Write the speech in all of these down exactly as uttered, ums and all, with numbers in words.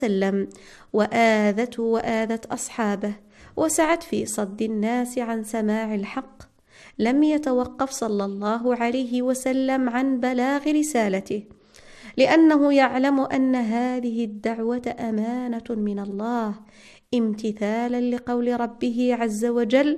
وسلم، وآذته وآذت أصحابه، وسعت في صد الناس عن سماع الحق. لم يتوقف صلى الله عليه وسلم عن بلاغ رسالته، لأنه يعلم أن هذه الدعوة أمانة من الله، امتثالا لقول ربه عز وجل: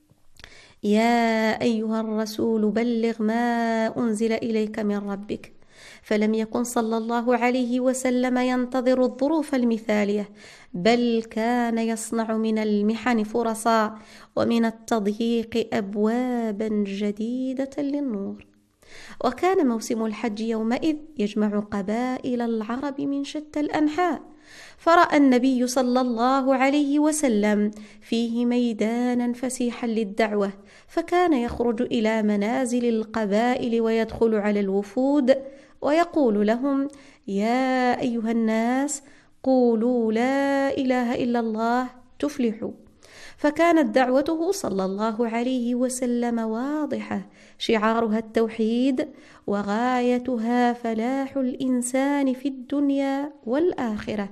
يا أيها الرسول بلغ ما أنزل إليك من ربك. فلم يكن صلى الله عليه وسلم ينتظر الظروف المثالية، بل كان يصنع من المحن فرصا، ومن التضييق أبوابا جديدة للنور. وكان موسم الحج يومئذ يجمع قبائل العرب من شتى الأنحاء، فرأى النبي صلى الله عليه وسلم فيه ميدانا فسيحا للدعوة، فكان يخرج إلى منازل القبائل ويدخل على الوفود ويقول لهم: يا أيها الناس، قولوا لا إله إلا الله تفلحوا. فكانت دعوته صلى الله عليه وسلم واضحة، شعارها التوحيد، وغايتها فلاح الإنسان في الدنيا والآخرة.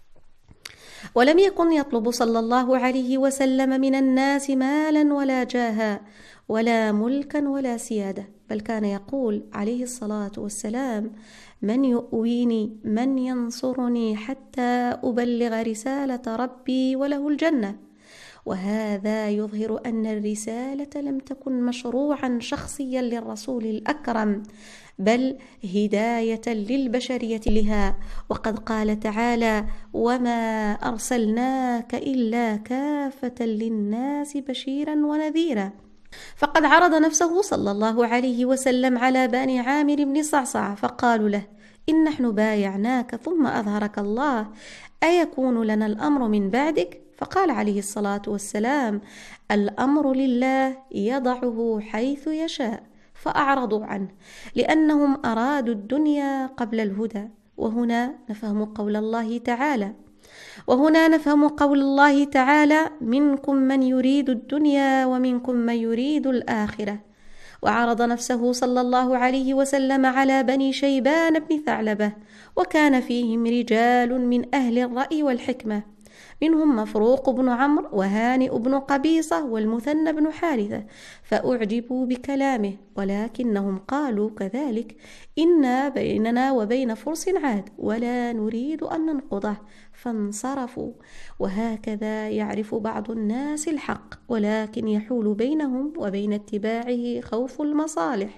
ولم يكن يطلب صلى الله عليه وسلم من الناس مالا ولا جاها ولا ملكا ولا سيادة، بل كان يقول عليه الصلاة والسلام: من يؤويني، من ينصرني حتى أبلغ رسالة ربي وله الجنة. وهذا يظهر أن الرسالة لم تكن مشروعا شخصيا للرسول الأكرم، بل هداية للبشرية لها. وقد قال تعالى: وما أرسلناك إلا كافة للناس بشيرا ونذيرا. فقد عرض نفسه صلى الله عليه وسلم على بني عامر بن صعصع، فقالوا له: إن نحن بايعناك ثم أظهرك الله، أيكون لنا الأمر من بعدك؟ فقال عليه الصلاة والسلام: الأمر لله يضعه حيث يشاء. فأعرضوا عنه، لأنهم أرادوا الدنيا قبل الهدى. وهنا نفهم قول الله تعالى وهنا نفهم قول الله تعالى: منكم من يريد الدنيا ومنكم من يريد الآخرة. وعرض نفسه صلى الله عليه وسلم على بني شيبان بن ثعلبة، وكان فيهم رجال من أهل الرأي والحكمة، منهم مفروق بن عمرو وهانئ بن قبيصة والمثنى بن حارثة، فأعجبوا بكلامه، ولكنهم قالوا كذلك: إنا بيننا وبين فرس عاد ولا نريد أن ننقضه، فانصرفوا. وهكذا يعرف بعض الناس الحق، ولكن يحول بينهم وبين اتباعه خوف المصالح.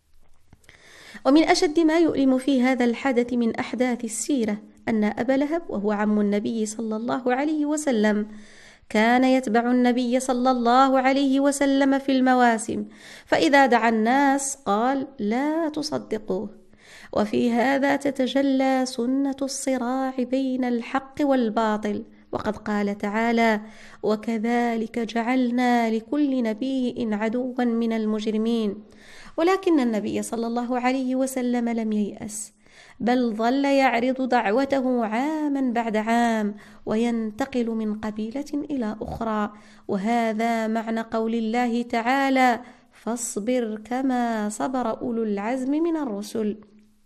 ومن أشد ما يؤلم في هذا الحدث من أحداث السيرة أن أبا لهب، وهو عم النبي صلى الله عليه وسلم، كان يتبع النبي صلى الله عليه وسلم في المواسم، فإذا دعا الناس قال: لا تصدقوه. وفي هذا تتجلى سنة الصراع بين الحق والباطل. وقد قال تعالى: وكذلك جعلنا لكل نبي عدوا من المجرمين. ولكن النبي صلى الله عليه وسلم لم ييأس، بل ظل يعرض دعوته عاما بعد عام، وينتقل من قبيلة إلى أخرى. وهذا معنى قول الله تعالى: فاصبر كما صبر أولو العزم من الرسل.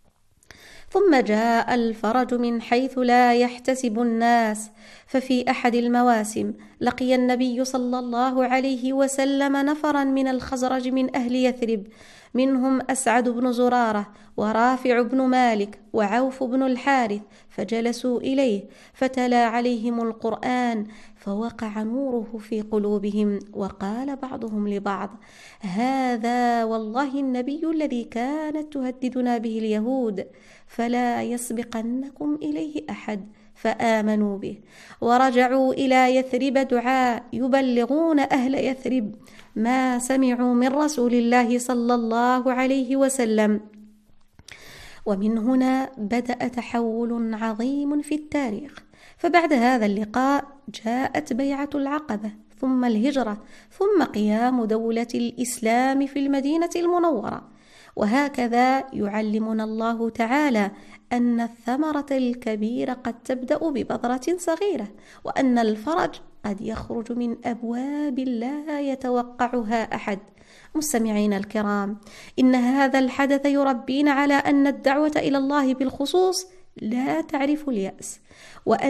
ثم جاء الفرج من حيث لا يحتسب الناس. ففي أحد المواسم لقي النبي صلى الله عليه وسلم نفرا من الخزرج من أهل يثرب، منهم أسعد بن زرارة ورافع بن مالك وعوف بن الحارث، فجلسوا إليه فتلا عليهم القرآن، فوقع نوره في قلوبهم، وقال بعضهم لبعض: هذا والله النبي الذي كانت تهددنا به اليهود، فلا يسبقنكم إليه أحد. فآمنوا به ورجعوا إلى يثرب دعاء يبلغون أهل يثرب ما سمعوا من رسول الله صلى الله عليه وسلم. ومن هنا بدأ تحول عظيم في التاريخ. فبعد هذا اللقاء جاءت بيعة العقبة، ثم الهجرة، ثم قيام دولة الإسلام في المدينة المنورة. وهكذا يعلمنا الله تعالى أن الثمرة الكبيرة قد تبدأ ببذرة صغيرة، وأن الفرج قد يخرج من أبواب لا يتوقعها أحد. مستمعين الكرام، إن هذا الحدث يربينا على أن الدعوة إلى الله بالخصوص لا تعرف اليأس، وأن